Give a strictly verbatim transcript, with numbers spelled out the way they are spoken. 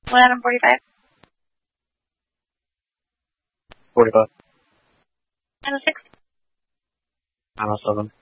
One Adam forty-five. Forty-five. Nine oh six. Nine oh seven.